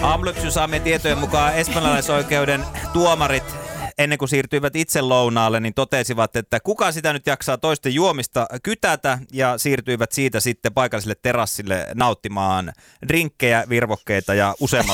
Aamulypsyn saamien tietojen mukaan espanjalaisoikeuden tuomarit ennen kuin siirtyivät itse lounaalle, niin totesivat, että kuka sitä nyt jaksaa toisten juomista kytätä, ja siirtyivät siitä sitten paikalliselle terassille nauttimaan drinkkejä, virvokkeita ja useamman